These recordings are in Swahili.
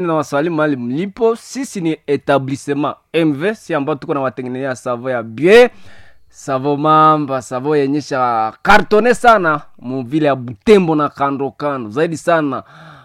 Na wasalimu mahali mlipo. Sisi ni etablissement MV, si ambao tuko na watengenezea savo ya bien, savo mamba, savo yenyesha kartone sana mvile ya Butembo na kando kando, zaidi sana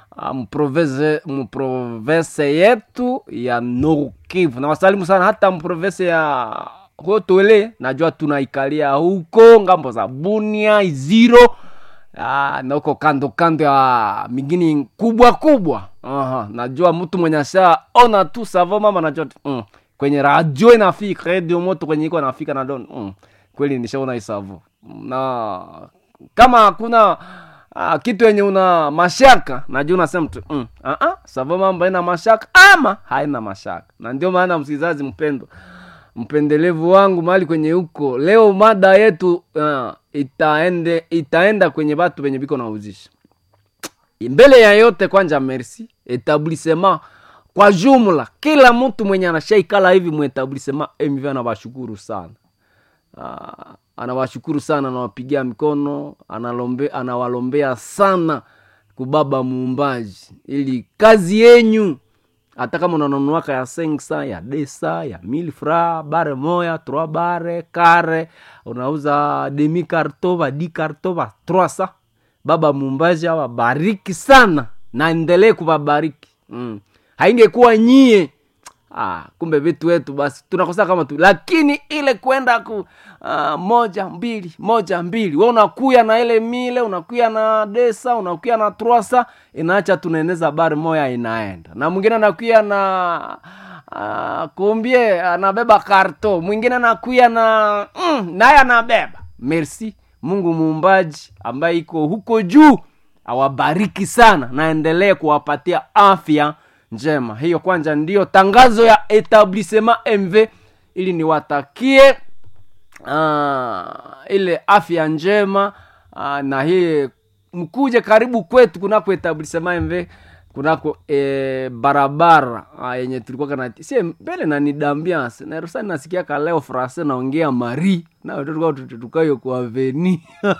mprovince yetu ya Nord Kivu. Na wasalimu sana hata mprovince ya Hotwele, najua tunaikalia huko ngambo za Bunia, Iziro, na huko kando kando ya mingini kubwa kubwa. Najua mtu mwenye asha ona tu savo mama, najua kwenye radio inafika, radio moto kwenye iko nafika na don kweli nishaona isavo. Na kama hakuna kitu yenye una mashaka, najua unasema tu savo mama ina mashaka ama haina mashaka. Na ndio maana msikizaji mpendelevu wangu mahali kwenye huko, leo mada yetu itaenda kwenye watu wenye biko na uzisha. Mbele ya yote kwanza merci etablissement kwa jumla, kila mtu mwenye anashaikala hivi mu etablissement MV anawashukuru sana. Anawashukuru sana, anawapigia mikono, anawalombea sana kubaba muumbaji, ili kazi yenyu hata kama unanunuaka ya 500 ya 200 ya 1000 francs bare moya 3 bare kare, unauza demi carton ba 10 carton ba 300, baba muumbaji awabariki sana na endelee kuwabariki. Haingekuwa nyie kumbe vitu wetu basi tunakosa kama tu, lakini ile kwenda moja mbili wewe unakuya na ile mile, unakuya na desa, unakuya na truasa, inaacha tunaeneza bari moya inaenda. Na mwingine anakuya na kumbie anabeba karto, mwingine anakuya na naye anabeba. Merci Mungu muumbaji ambaye iko huko juu awabariki sana na endelee kuwapatia afya njema. Hiyo kwanza ndio tangazo ya etablissement MV, ili niwatakie ile afya njema. Na hii mkuje karibu kwetu kunako etablissement MV, kunako barabara yenye tulikuwa kana si mbele na ni d'ambiance. Na rusani nasikia ka leo français naongea Marie na tulikuwa tukayo kwa avenue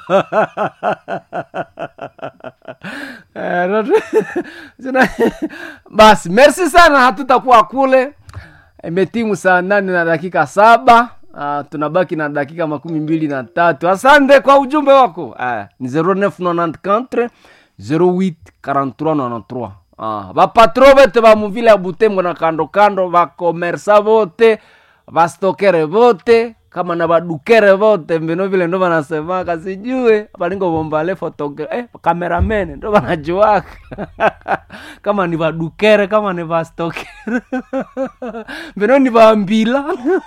basi merci sana, hatutakuwa kule. Imetimu saa 8 na dakika 7. Tunabaki na dakika 23. Asante kwa ujumbe wako. Ni 0994 08 43 93. Ba patrobete ba muvile ya Butembo na kando kando, ba komersa vote, ba stokere vote, kama na badukere vote, mbeno vile ndo wanasema kasijue balingo bombale photographer cameraman ndo wanajua kama ni badukere kama ni ba stokere mbeno ni baambila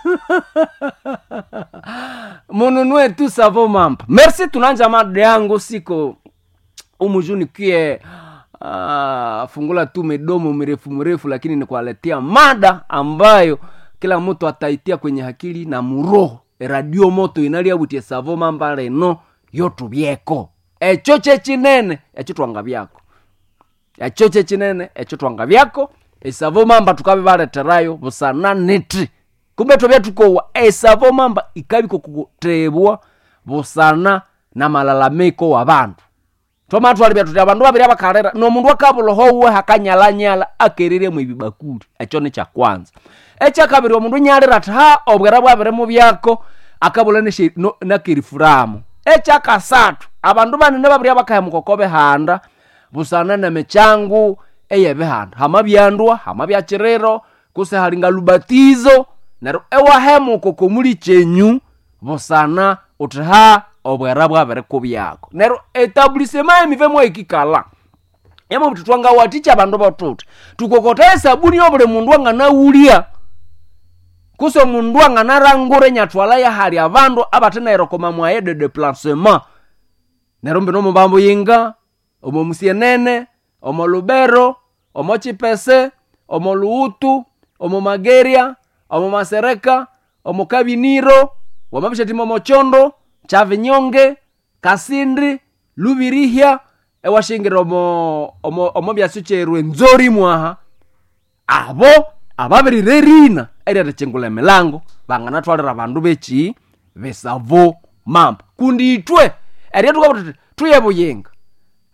mononwe tu savo mampa. Merci, tunanja mada yangu siko umujuni kie fungula tu medomo mrefu, lakini ni kualetea mada ambayo kila mtu ataitia kwenye akili na muroho. Radio moto inalia butie savo mamba reno yotu bieko echoche chinene echotwanga byako, echoche chinene echotwanga byako. Savo mamba tukabe bale terayo busana neti, kumbe tobya tuko savo mamba ikabiko kutebwa busana na malalamiko wabantu. Toma twalibya tuti abandu babiri abakarera no mundu akabulo howe hakanyalanyala akerere mu ibibakuri. Echo ne cha kwanza. Echa kabiri omundu nyalira ati obwera bwabere mu byako akabulo ne nakirifuramu. Echa kasatu abandu banene babiri abakaya mukokobe handa busana na mechangu eyebe handa hamabyandwa hamabyachirero kuse halinga lubatizo nero ewa hemu kokomuli chenyu busana uti obwera bwabere ku byako. Nero etablissement emivemo ikikala yamo tutwanga waticha abandu batuti tukokota sabuni yobule mundu anga naulia kuso mundu anga narangure nyatwala ya hali abandu abatena erokoma mwaye de déplacement. Nero mbino mbambo yinga omo musienene omo Lubero omo Chipese omo Luutu omo Mageria omo Masereka omo Kabiniro wamabishati momo Chondo Chavinyonge Kasindri Lubirihia ewashingiro omo byasuche Rwenzori mwaha abo ababiri rerina eri atachengula milango bangana twalira bandu bechi besavo mampa kundi itwe eri tukaboti tuyebo yenga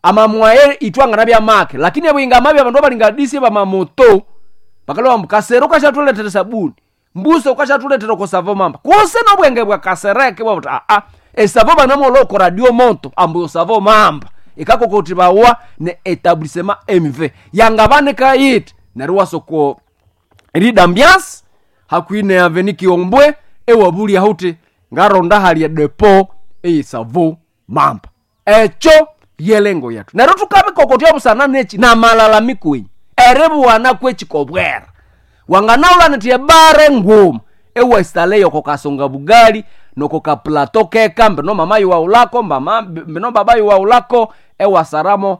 ama mwaye itwanga nabya make lakini abinga mabya abandu balingadisi ba mamoto bakalo mukasero kashatuleta sabuni mbuso kashatuleta ko savo mamba kose na bwenge bwa kasereke bwa esavo banamo loko radio monto ambo savo mamba ikako koti bawa ne etablissement MV yanga baneka yit naruwa soko rida ambiance hakuine aveni Kiombwe ewabuli haute ngaronda hali ya depo savo mamba echo yelengo yatu nero tukabe kokotia busana nechi na malalamiko wenyi erebu wana kwechi kobwera wanganaula netie bare ngumu ewa istale yoko kasonga bugali noko ka plateau keka mbeno mama yu wa ulako mbeno baba yu wa ulako ewa saramo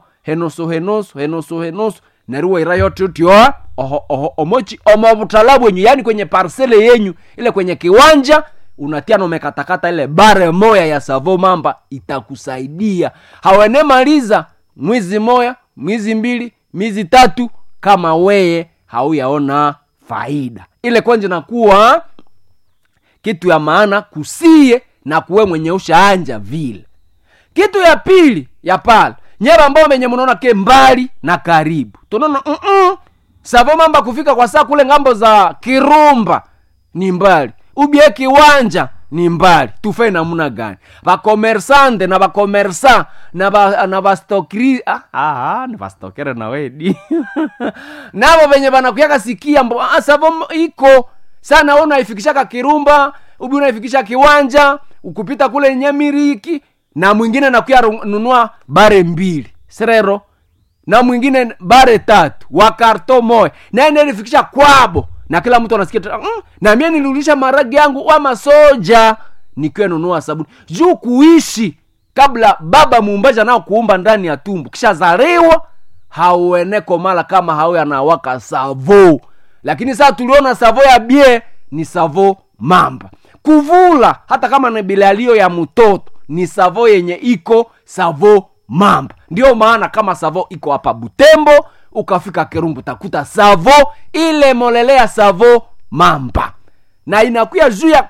henoso neruwa irayote utioa omochi omobutalabu wenyu yani kwenye parcele yenyu ile kwenye kiwanja unatia no mekatakata ile bare moya ya savo mamba itakusaidia hawene maliza mwezi moya mwezi mbili miezi tatu kama weye hauyaona faida ile kwenye nakuwa kitu ya maana kusie na kuwe mwenye ushaanja vile. Kitu ya pili ya pale nyera ambao menye mnaona ke mbali na karibu tunaona savo mamba kufika kwa saa kule ngambo za Kirumba ni mbali ubie kiwanja ni mbali tufe namuna gani ba commerçante na ba commerçant na ba stokri ni ba stokere na wedi nabo benye banakuyaka sikia savo iko sana unaifikishaka Kirumba ubi unaifikisha kiwanja ukupita kule Nyamiriki na mwingine nakuya nunua bare 2 serero na mwingine bare 3 wa karto moja na nilifikisha kwabo na kila mtu anasikia na mimi nilirudisha maragi yangu wa masoja nikiwa nunua sabuni juu kuishi kabla baba muumbaja nao kuumba ndani ya tumbo kisha zaliwa haueneko mala kama hao yanawaka savo lakini sasa tuliona savo ya bie ni savo mamba kuvula hata kama ni bilalio ya mtoto ni savo yenye iko savo mamba ndio maana kama savo iko hapa Butembo ukafika Kirumbu takuta savo ile molelea savo mamba na inakuya juu ya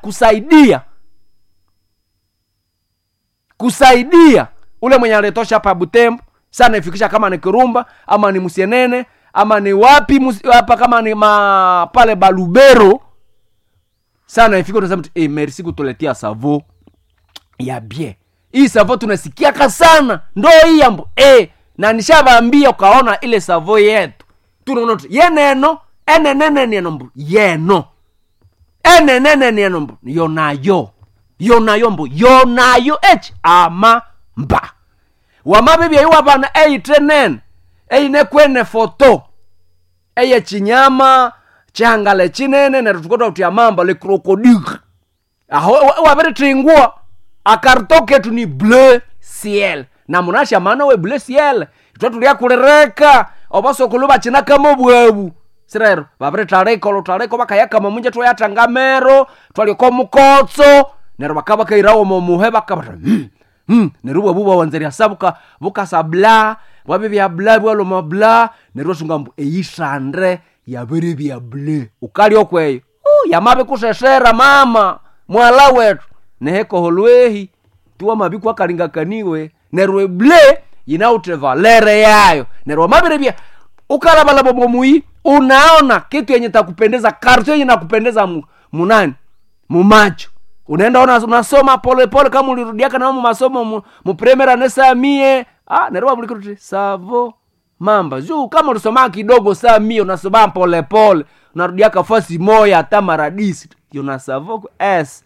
kusaidia ule mwenye aletosha hapa Butembo sana ifikisha kama ni Kirumba ama ni Musienene ama ni wapi hapa kama ni pale Balubero sana ifika unasema merci kutuletea savo ya bien hii savo tunasikia sana ndo hii ambo na nishabaambia ukaona ile savo yetu tunaona yeneno enenene ni nombo yeno enenene ni nombo yonayo mbo yonayo ama mba wamabibi yuwa bana trenen ne kwene foto chinyama changale chinene na tukoto utia mamba le crocodile wabere tringua akartoke tu ni bleu ciel na munasha maana we bleu ciel tutulia kurereka obaso kuluba china kama bwebu sirero babere tareko bakayaka mamunja to yatangamero twaliko mukotso nero bakaba kairawo momuheba kabata neruwa buba wanzeri asabuka buka sabla wabibi ya bla bwalo mabla nero sungambu eyishandre ya bere bya bleu ukali okweyo yamabe kusesera mama mwala wetu neheko holwehi tuwa mabiku akalingakaniwe nerwe ble inaute valere yayo nerwa mabirebia ukalabala bomui unaona kitu yenye takupendeza karto yenye nakupendeza munani mumacho unaenda unasoma pole kama ulirudiaka na masomo mu primera nesa mie nerwa bulikruti savo mamba juu kama ulisoma kidogo saa mie unasoma pole unarudiaka fasi moya hata maradisi yonasavo s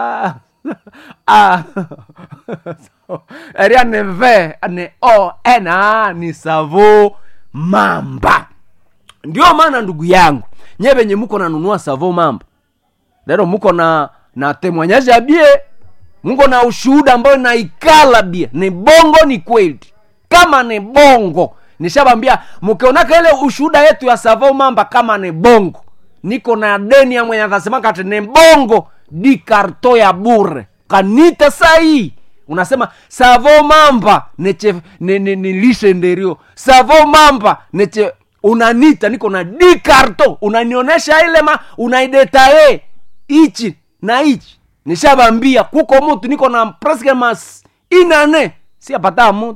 eria neve ne ni savo mamba ndio maana ndugu yangu nyebenye muko nanunua savo mamba lero muko na temwanyaje abie muko na ushuhuda ambao naikala bia ni bongo ni kweli kama ni bongo nishabambia mkionaka ile ushuhuda yetu ya savo mamba kama ni bongo niko na deni ya mwenye akasema kati ni bongo di karto ya bure kanita sai unasema savo mamba ni lishe nderio savo mamba neche unanita niko na di karto unanionesha ile unaidetaye ichi na ichi nishabambia kuko mtu niko na presque mas inane si apata mtu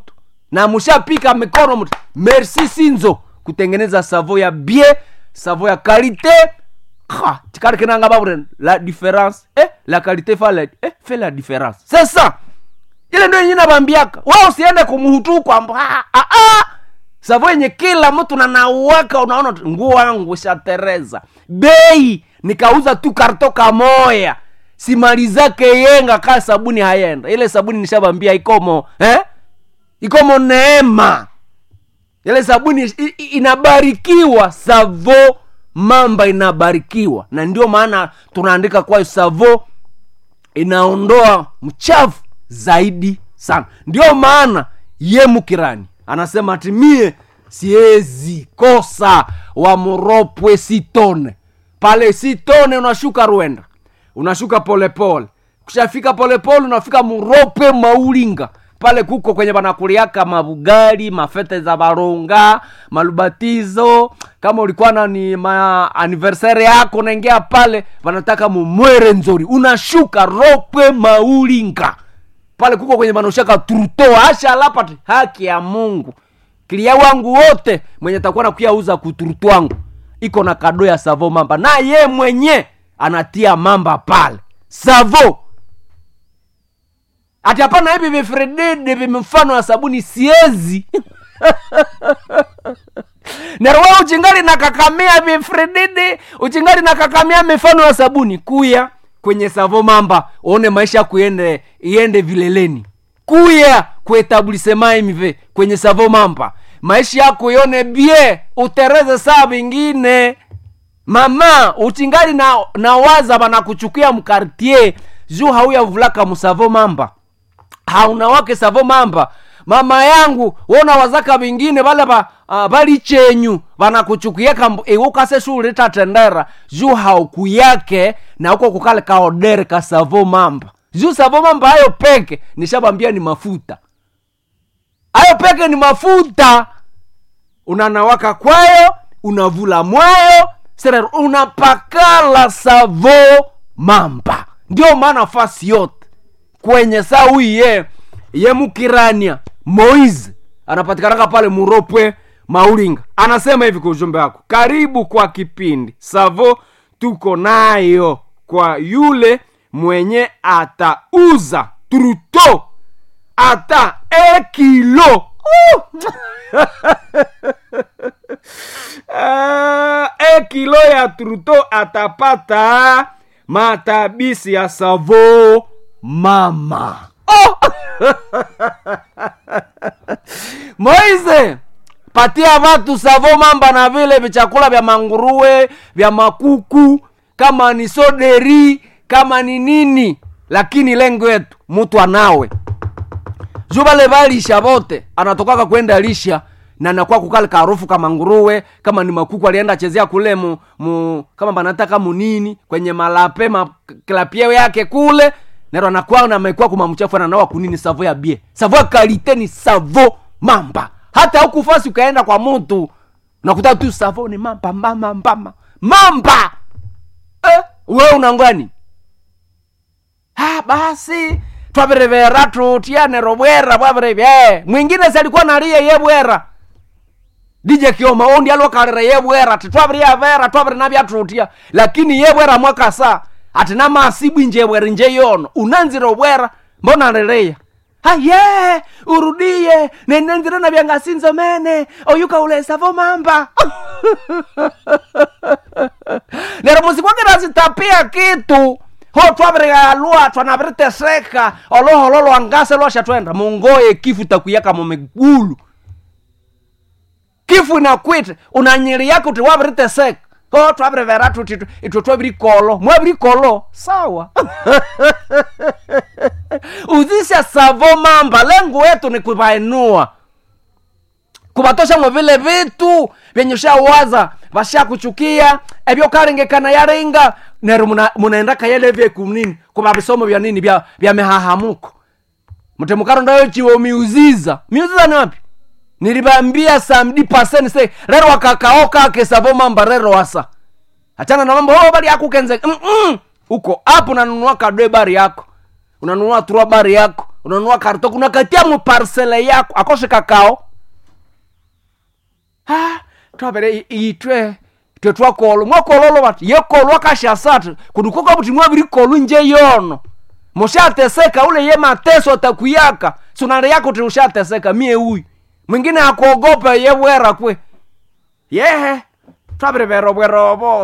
na mushapika mikono merci Sinzo kutengeneza savo ya bien, savo ya qualité. Tikari kenanga babure la différence la qualité fait la différence. C'est ça. Ile ndio yenyewe nabambiaka. Wao usiende kumhutu kwamba savo yenye kila mtu nanauaka, unaona nguo wangu shatereza. Bei nikauza tu kartoka moya. Simalizake yenga ka sabuni hayenda. Ile sabuni nishabambia ikomo ikomo neema. Ile sabuni inabarikiwa, savo mamba inabarikiwa. Na ndio maana tunaandika kwa savo inaondoa mchafu zaidi sana. Ndio maana ye Mukirani anasema ati mie siezi kosa wa Muropwe Sitone. Pale Sitone unashuka Rwenda, unashuka polepole, kushafika polepole unafika Muropwe Maulinga. Pale kuko kwenye banakuliaka mabugali, mafete za baronga, malubatizo. Kama ulikuwa na ni anniversary yako unaingia pale, wanataka mumwere nzuri, unashuka Ropwe Maulinga. Pale kuko kwenye banoshaka truto, asha lapati haki ya Mungu. Kilia wangu wote mwenye takuwa na kuyauza kutruto wangu iko na kado ya savo mamba, na ye mwenye anatia mamba pale savo. Ati hapana hivi vifredede vimfano wa sabuni siezi. Nerwa uchingali na kakamia vifredede, uchingali na kakamia mifano wa sabuni. Kuya kwenye savo mamba uone maisha iende vileleni. Kuya kuetabulisema imive kwenye savo mamba maisha yako yone bie, utereze saa vingine. Mama uchingali na waza bana kuchukia mkartie juu hauya vulaka musavo mamba, hauna wake savo mamba. Mama yangu wona wazaka vingine bale bali chenyu bana kuchukia kambu ukase shule tatendera juu hauku yake na huko kukale ka order ka savo mamba. Juu savo mamba hayo peke nishabambia ni mafuta. Hayo peke ni mafuta. Unanawaka kwayo, unavula mwayo, sere unapakala savo mamba. Ndio maana fasi yote kwenye sawi ye Mukirania Moize anapatikana pale Muropwe Maulinga. Anasema hivi kwa ujumbe wako: karibu kwa kipindi savo tuko nayo kwa yule mwenye atauza truto ata kilo. Kilo ya truto atapata matabisi ya savo mama. Moize, patia watu savo mamba na vile vichakula vya manguruwe, vya makuku, kama ni soderi, kama ni nini. Lakini lengo yetu mtu anawe Jubale balisha bote anatokaka kwenda lisha na anakuwa kukale karufu kama nguruwe, kama ni makuku alienda chezea kule kama banataka munini kwenye malape klapie yake kule, nero anakuwa na amekuwa kuma mchafu na nawa kunini savo ya bie. Savo ya kalite ni savo mamba. Hata huku fasi ukaenda kwa mtu unakuta tu savo ni mamba. Wewe unangwani? Basi twaberevera tutiane robwera bwabereve. Mwingine alikuwa nalia yebwera. DJ Kioma ondi alokalera yebwera twaberia vera twabere nabya tutia. Lakini yebwera mwaka saa atina masibu njebwera nje yono unanzira obwera mbona naleya. Urudie nenenzira na byangasinzo mene oyuka ule savo mamba. Nero musikwagera zitapia kitu ho twabrega lua twanabirite seka olohololo angase losha twenda mongoye kifu takuyaka momegulu kifu na kwite unanyiri yako twabirite seka ho twabrevera tuti itotwabiri kolo mwabiri kolo sawa. Uzisha savo mamba lengo wetu ni kubainua kubatosha vile vitu vyenye shawaza basha kuchukia ebyo karengekana yarenga nero munaenda kayele vye kunini kuba bisomo vya nini vya mehahamuko mutemukaro ndayo chiwo miuziza ni wapi nilibambia samdi paseni say rero wakakaoka kesavo mamba rero wasa achana na mambo bali yako kenze uko hapo unanunua kadwe bari yako unanunua turwa bari yako unanunua karton unakatia mu parcelle yako akoshe kakao twabere itwe tetwakolo mwakololo bati yekolwa kashasatu kudukoka buti mwabiri kolu nje yono moshateseka ule ye mateso takuyaka sunare yako te ushateseka mie huyu mwingine akuogopa ye wera kwe yehe twabere bero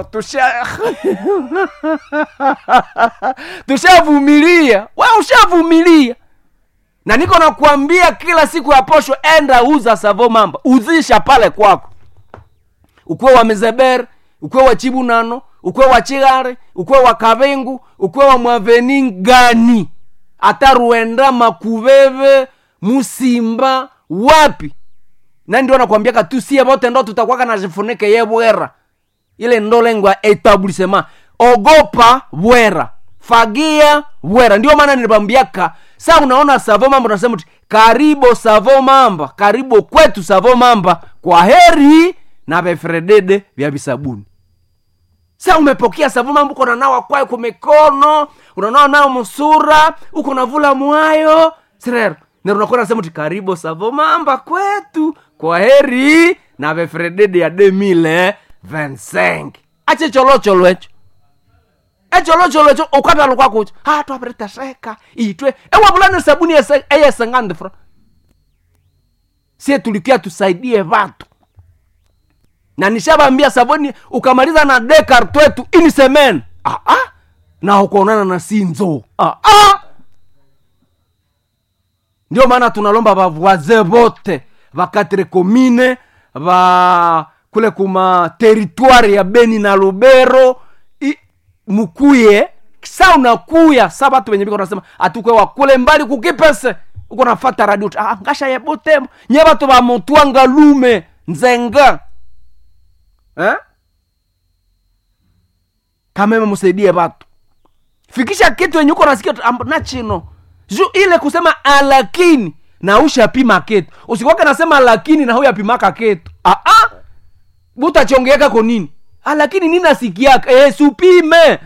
tushavumilia wewe ushavumilia na niko nakwambia kila siku ya posho enda uza Savo Mamba uzisha pale kwako ukwe wa Mezeber ukwe wa Chibunano ukwe wa Chigare ukwe wa Kabengu ukwe wa Mwavening gani ata Ruenda Makuveve Musimba wapi na ndio nakwambia katusie bote ndo tutakuwa na jifunike ye bwera ile ndo lengwa etablissement ogopa bwera fagia bwera ndio maana nilibambiaka sasa unaona Savo Mamba unasema karibu Savo Mamba karibu kwetu Savo Mamba kwa heri na befredede vya bisabuni sasa umepokea Savo Mamba uko nanawa kwayo kumikono unanawa nao musura uko navula mwayo sirero na unakuwa unasema karibu Savo Mamba kwetu kwa heri na befredede ya 2025 ache cholo echo echolo ukata lokwa kucho twapereta seka itwe ewa bulana sabuni ya sangande fra sie tulikia tusaidie watu na nishabambia sabuni ukamaliza na dekar twetu ini semen na ukoonana na sinzo ndio maana tunalomba bavaze bote vakatre komine va kule kuma territoire ya Beni na Lubero mukuye kisa unakuya sabatu wenye biko unasema atukwe wakule mbali kukipese uko nafuata radio ngasha ya Butembo nye batu ba Mutwanga Lume Nzenga kama msaidie batu fikisha kitu yenye uko nasikia na chino juu ile kusema alakini na ushapima kitu usikwake nasema lakini na huya pimaka kitu buta chongeka kwa nini lakini nini nasikiaka supime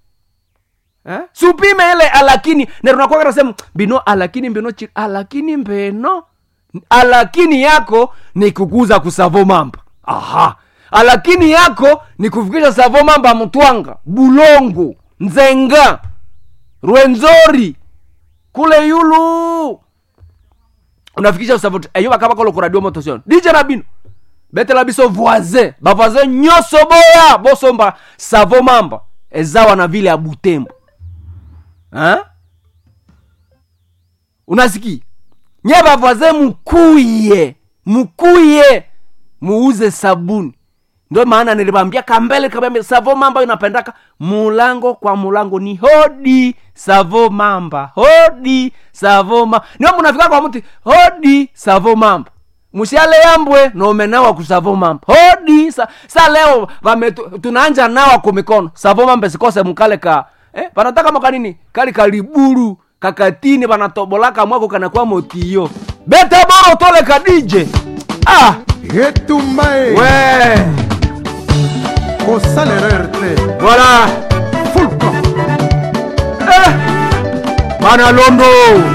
supime ile alakini na tunakuwa nasema bino alakini mbeno alakini mbeno alakini yako ni kukuza kusavo Mamba alakini yako ni kufikisha Savo Mamba Mutwanga Bulongo Nzenga Rwenzori kule yulu unafikisha Savo eyo bakaba kolo ku radio motosion DJ Rabino betela biso voisin ba voisin nyoso boya bosomba Savo Mamba ezawa na vile ya Butembo unasiki nyeba voisin mukuye muuze sabuni ndio maana nilibambia kambele kabambe Savo Mamba inapendaka mulango kwa mulango ni hodi Savo Mamba hodi Savo Mamba ndio mnafika kwa mtu hodi Savo Mamba musiale yambwe no menawa ku Savo Mamba hodi sa leo tunaanja nawa kwa mikono Savo Mamba sikose mkale ka panataka makanini kali kaliburu kakatini banatobolaka mwako kana kwa motiyo beta boro tole ka DJ Retumbae ouais au salaire voilà full camp Mana Londo